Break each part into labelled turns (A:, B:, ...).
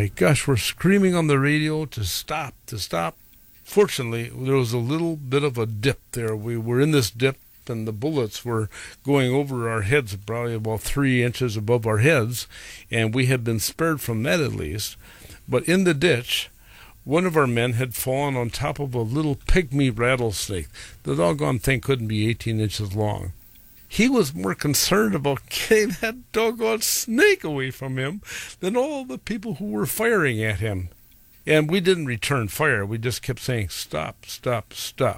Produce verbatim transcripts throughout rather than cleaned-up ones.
A: my gosh, we're screaming on the radio to stop, to stop. Fortunately, there was a little bit of a dip there. We were in this dip, and the bullets were going over our heads, probably about three inches above our heads, and we had been spared from that at least. But in the ditch, one of our men had fallen on top of a little pygmy rattlesnake. The doggone thing couldn't be eighteen inches long. He was more concerned about getting that doggone snake away from him than all the people who were firing at him. And we didn't return fire. We just kept saying, stop, stop, stop.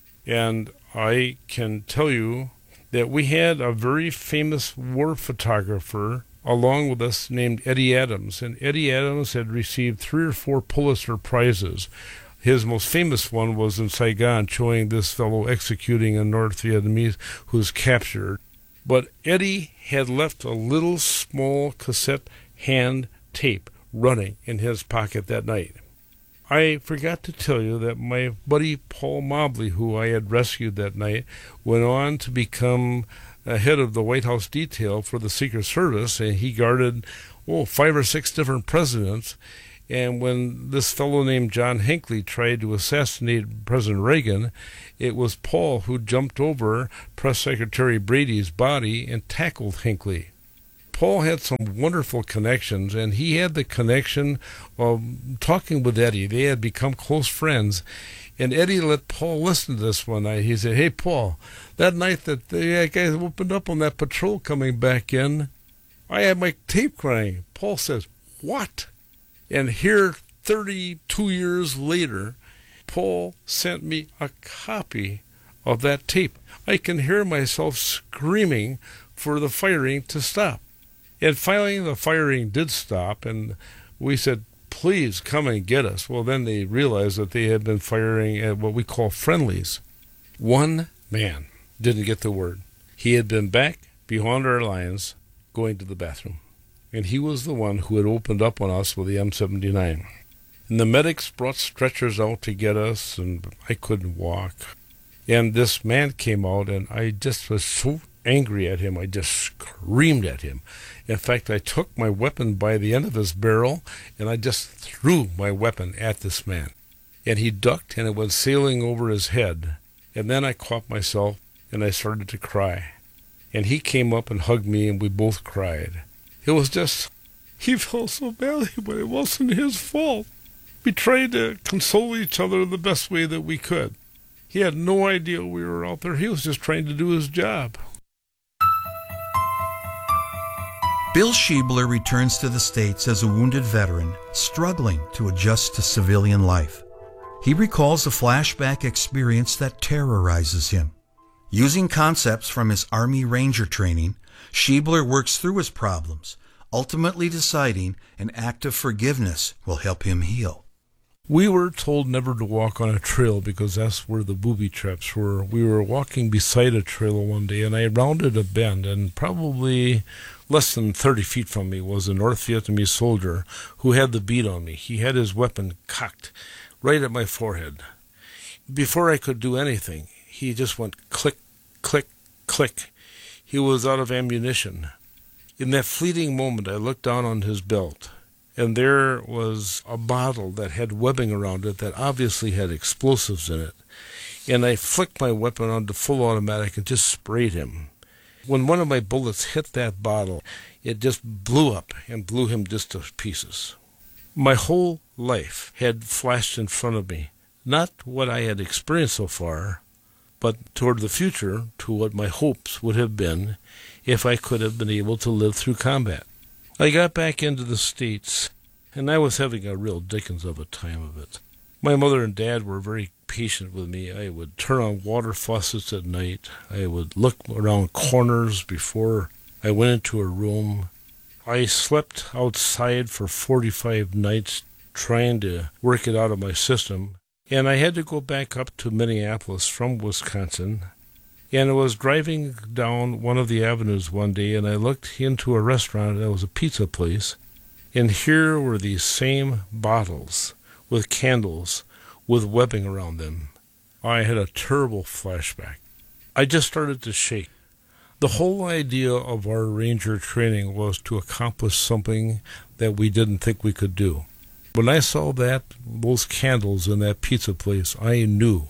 A: And I can tell you that we had a very famous war photographer along with us named Eddie Adams. And Eddie Adams had received three or four Pulitzer Prizes. His most famous one was in Saigon, showing this fellow executing a North Vietnamese who was captured. But Eddie had left a little small cassette hand tape running in his pocket that night. I forgot to tell you that my buddy Paul Mobley, who I had rescued that night, went on to become uh, head of the White House detail for the Secret Service, and he guarded, oh, five or six different presidents. And when this fellow named John Hinckley tried to assassinate President Reagan, it was Paul who jumped over Press Secretary Brady's body and tackled Hinckley. Paul had some wonderful connections, and he had the connection of talking with Eddie. They had become close friends, and Eddie let Paul listen to this one night. He said, hey, Paul, that night that the guys opened up on that patrol coming back in, I had my tape running. Paul says, what? And here, thirty-two years later, Paul sent me a copy of that tape. I can hear myself screaming for the firing to stop. And finally, the firing did stop, and we said, please come and get us. Well, then they realized that they had been firing at what we call friendlies. One man didn't get the word. He had been back behind our lines going to the bathroom, and he was the one who had opened up on us with the M seventy-nine. And the medics brought stretchers out to get us, and I couldn't walk. And this man came out, and I just was so angry at him. I just screamed at him. In fact, I took my weapon by the end of his barrel, and I just threw my weapon at this man. And he ducked, and it went sailing over his head. And then I caught myself, and I started to cry. And he came up and hugged me, and we both cried. It was just, he felt so badly, but it wasn't his fault. We tried to console each other the best way that we could. He had no idea we were out there. He was just trying to do his job.
B: Bill Schiebler returns to the States as a wounded veteran, struggling to adjust to civilian life. He recalls a flashback experience that terrorizes him. Using concepts from his Army Ranger training, Schiebler works through his problems, ultimately deciding an act of forgiveness will help him heal.
A: We were told never to walk on a trail because that's where the booby traps were. We were walking beside a trail one day, and I rounded a bend, and probably less than thirty feet from me was a North Vietnamese soldier who had the bead on me. He had his weapon cocked right at my forehead. Before I could do anything, he just went click, click, click. He was out of ammunition. In that fleeting moment, I looked down on his belt, and there was a bottle that had webbing around it that obviously had explosives in it. And I flicked my weapon onto full automatic and just sprayed him. When one of my bullets hit that bottle, it just blew up and blew him just to pieces. My whole life had flashed in front of me, not what I had experienced so far, but toward the future, to what my hopes would have been if I could have been able to live through combat. I got back into the States, and I was having a real dickens of a time of it. My mother and dad were very patient with me. I would turn on water faucets at night. I would look around corners before I went into a room. I slept outside for forty-five nights trying to work it out of my system. And I had to go back up to Minneapolis from Wisconsin. And I was driving down one of the avenues one day, and I looked into a restaurant that was a pizza place. And here were these same bottles with candles with webbing around them. I had a terrible flashback. I just started to shake. The whole idea of our Ranger training was to accomplish something that we didn't think we could do. When I saw that, those candles in that pizza place, I knew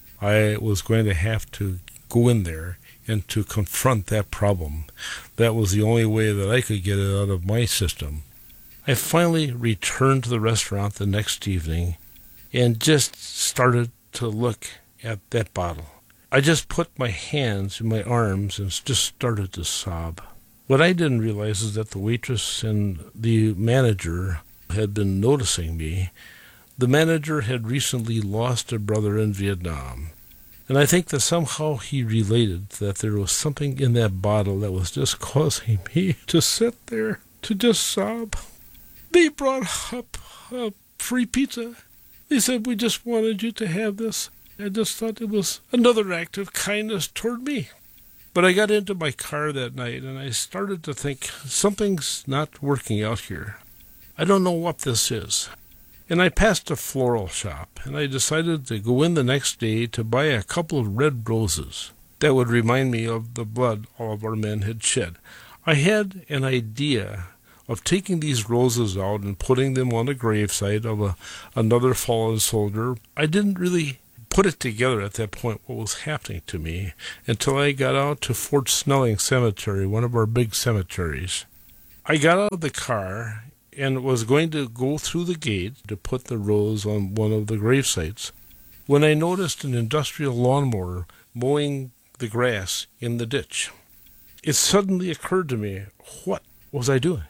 A: I was going to have to go in there and to confront that problem. That was the only way that I could get it out of my system. I finally returned to the restaurant the next evening and just started to look at that bottle. I just put my hands in my arms and just started to sob. What I didn't realize is that the waitress and the manager had been noticing me. The manager had recently lost a brother in Vietnam. And I think that somehow he related that there was something in that bottle that was just causing me to sit there, to just sob. They brought up a free pizza. They said, we just wanted you to have this. I just thought it was another act of kindness toward me. But I got into my car that night and I started to think, something's not working out here. I don't know what this is. And I passed a floral shop, and I decided to go in the next day to buy a couple of red roses that would remind me of the blood all of our men had shed. I had an idea of taking these roses out and putting them on the gravesite of a, another fallen soldier. I didn't really put it together at that point what was happening to me until I got out to Fort Snelling Cemetery, one of our big cemeteries. I got out of the car and was going to go through the gate to put the rose on one of the grave sites when I noticed an industrial lawnmower mowing the grass in the ditch. It suddenly occurred to me, what was I doing?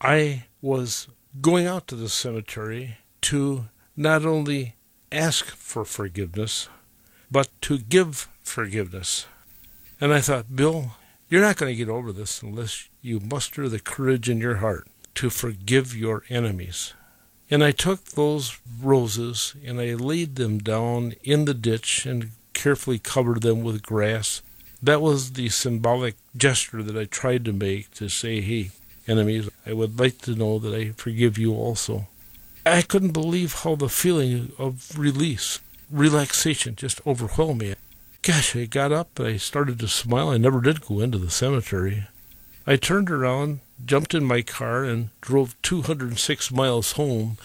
A: I was going out to the cemetery to not only ask for forgiveness, but to give forgiveness. And I thought, Bill, you're not going to get over this unless you muster the courage in your heart to forgive your enemies. And I took those roses and I laid them down in the ditch and carefully covered them with grass. That was the symbolic gesture that I tried to make to say, hey, enemies, I would like to know that I forgive you also. I couldn't believe how the feeling of release, relaxation just overwhelmed me. Gosh, I got up and I started to smile. I never did go into the cemetery. I turned around, jumped in my car, and drove two hundred six miles home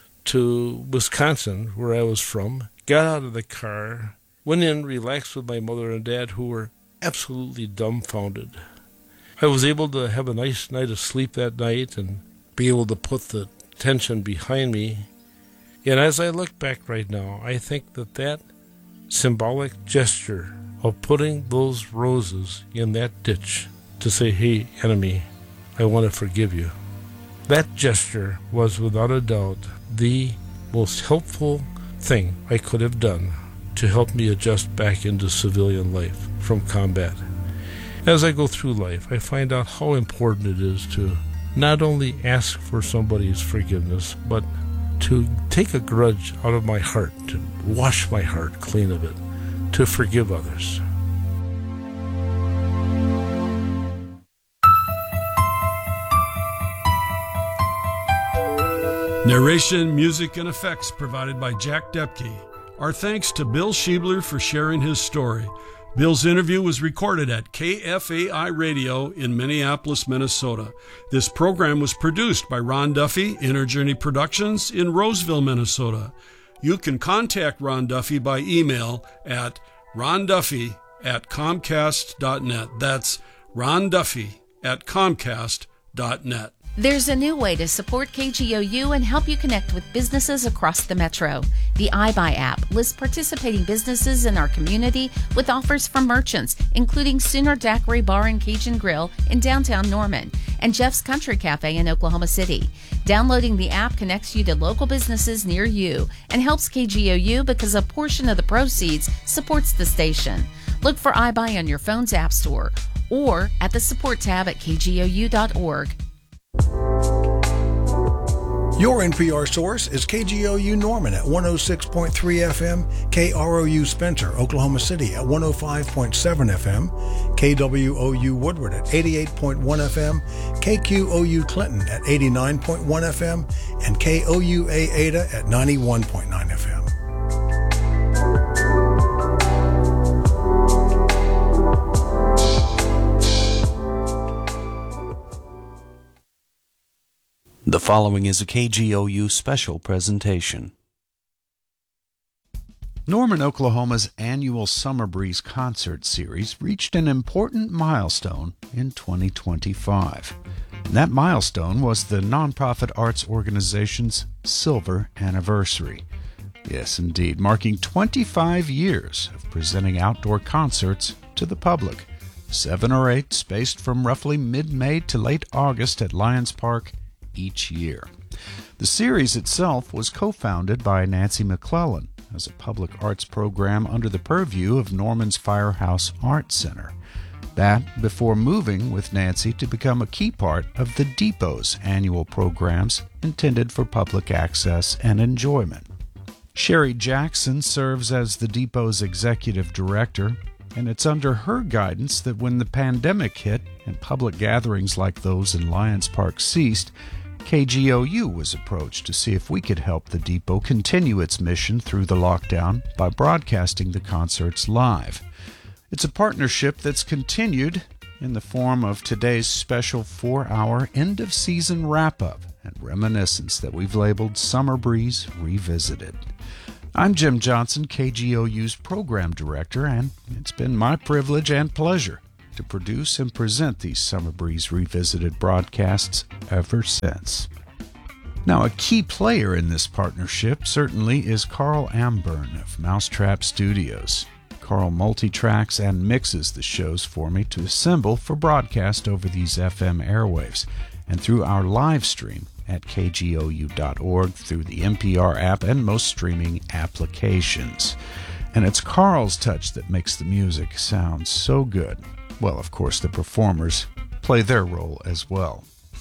A: to Wisconsin, where I was from. Got out of the car, went in, relaxed with my mother and dad, who were absolutely dumbfounded. I was able to have a nice night of sleep that night and be able to put the tension behind me. And as I look back right now, I think that that symbolic gesture of putting those roses in that ditch to say, hey, enemy, I want to forgive you. That gesture was without a doubt the most helpful thing I could have done to help me adjust back into civilian life from combat. As I go through life, I find out how important it is to not only ask for somebody's forgiveness, but to take a grudge out of my heart, to wash my heart clean of it, to forgive others.
C: Narration, music, and effects provided by Jack Depke. Our thanks to Bill Schiebler for sharing his story. Bill's interview was recorded at K F A I Radio in Minneapolis, Minnesota. This program was produced by Ron Duffy, Inner Journey Productions in Roseville, Minnesota. You can contact Ron Duffy by email at ronduffy at comcast dot net. That's ronduffy at comcast dot net.
D: There's a new way to support K G O U and help you connect with businesses across the metro. The iBuy app lists participating businesses in our community with offers from merchants, including Sooner Daiquiri Bar and Cajun Grill in downtown Norman and Jeff's Country Cafe in Oklahoma City. Downloading the app connects you to local businesses near you and helps K G O U because a portion of the proceeds supports the station. Look for iBuy on your phone's app store or at the support tab at k g o u dot org.
B: Your N P R source is K G O U Norman at one oh six point three F M, K R O U Spencer, Oklahoma City at one oh five point seven F M, K W O U Woodward at eighty-eight point one F M, K Q O U Clinton at eighty-nine point one F M, and K O U A Ada at ninety-one point nine F M.
E: The following is a K G O U special presentation.
F: Norman, Oklahoma's annual Summer Breeze concert series reached an important milestone in twenty twenty-five. And that milestone was the nonprofit arts organization's silver anniversary. Yes, indeed, marking twenty-five years of presenting outdoor concerts to the public. Seven or eight spaced from roughly mid-May to late August at Lions Park each year. The series itself was co-founded by Nancy McClellan as a public arts program under the purview of Norman's Firehouse Art Center. That before moving with Nancy to become a key part of the Depot's annual programs intended for public access and enjoyment. Sherry Jackson serves as the Depot's executive director, and it's under her guidance that when the pandemic hit and public gatherings like those in Lions Park ceased, K G O U was approached to see if we could help the Depot continue its mission through the lockdown by broadcasting the concerts live. It's a partnership that's continued in the form of today's special four-hour end-of-season wrap-up and reminiscence that we've labeled Summer Breeze Revisited. I'm Jim Johnson, K G O U's program director, and it's been my privilege and pleasure to produce and present these Summer Breeze Revisited broadcasts ever since. Now, a key player in this partnership certainly is Carl Amburn of Mousetrap Studios. Carl multi-tracks and mixes the shows for me to assemble for broadcast over these F M airwaves and through our live stream at K G O U dot org through the N P R app and most streaming applications. And it's Carl's touch that makes the music sound so good. Well, of course, the performers play their role as well.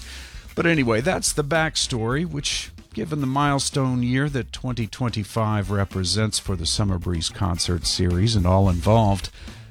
F: But anyway, that's the backstory, which, given the milestone year that twenty twenty-five represents for the Summer Breeze concert series and all involved,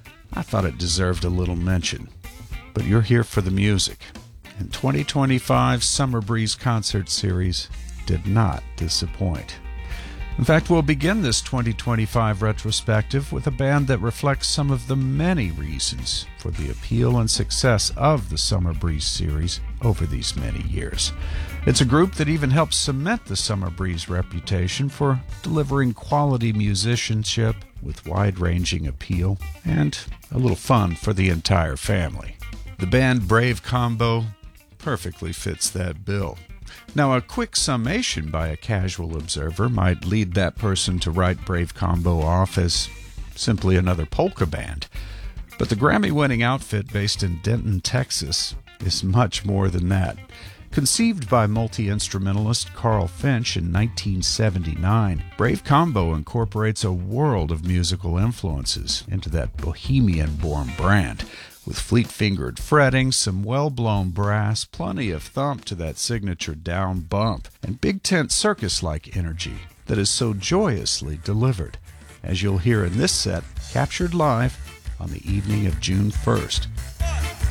F: I thought it deserved a little mention. But you're here for the music, and twenty twenty-five's Summer Breeze concert series did not disappoint. In fact, we'll begin this twenty twenty-five retrospective with a band that reflects some of the many reasons for the appeal and success of the Summer Breeze series over these many years. It's a group that even helps cement the Summer Breeze reputation for delivering quality musicianship with wide-ranging appeal and a little fun for the entire family. The band Brave Combo perfectly fits that bill. Now, a quick summation by a casual observer might lead that person to write Brave Combo off as simply another polka band. But the Grammy-winning outfit based in Denton, Texas, is much more than that. Conceived by multi-instrumentalist Carl Finch in nineteen seventy-nine, Brave Combo incorporates a world of musical influences into that bohemian-born brand, with fleet-fingered fretting, some well-blown brass, plenty of thump to that signature down bump, and big tent circus-like energy that is so joyously delivered, as you'll hear in this set captured live on the evening of June first,